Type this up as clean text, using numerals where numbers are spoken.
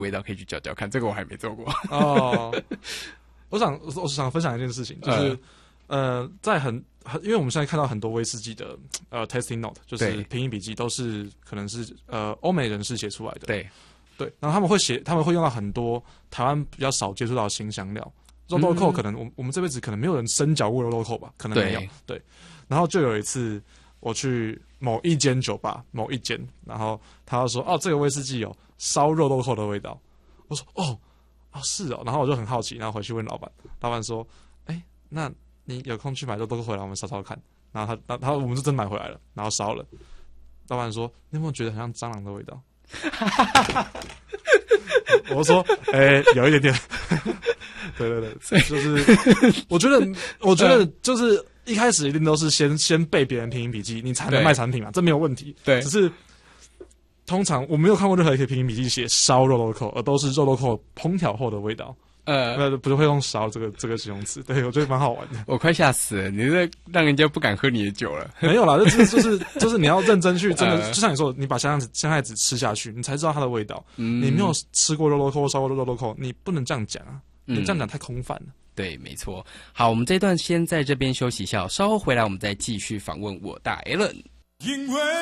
味道可以去嚼嚼看，这个我还没做过。 哦，我想分享一件事情，就是在因为我们现在看到很多威士忌的tasting note， 就是品饮笔记，都是可能是欧美人士写出来的。 对， 然后他们会用到很多台湾比较少接触到的新香料。肉豆蔻可能我们这辈子可能没有人生嚼过肉豆蔻吧，可能没有。对，然后就有一次我去某一间酒吧，然后他就说这个威士忌有烧肉豆蔻的味道。我说是哦，然后我就很好奇，然后回去问老板说，那你有空去买肉豆蔻回来，我们烧烧看。然后他我们就真买回来了，然后烧了。老板说，你有没有觉得很像蟑螂的味道？我说，有一点点。对，就是我觉得就是一开始一定都是先背别人品饮笔记，你才能卖产品嘛，这没有问题。 对， 只是通常我没有看过任何一个品饮笔记写烧肉豆蔻，而都是肉豆蔻烹调后的味道。不是会用烧这个形容词。对，我觉得蛮好玩的。 我快吓死了，你这让人家不敢喝你的酒了。 没有啦，就是你要认真去，真的就像你说，你把香菜籽吃下去，你才知道它的味道。你没有吃过肉豆蔻，烧过肉豆蔻，你不能这样讲啊。你这样讲太空泛了。 对，没错。好，我们这一段先在这边休息一下，稍后回来我们再继续访问我大 Alan。因为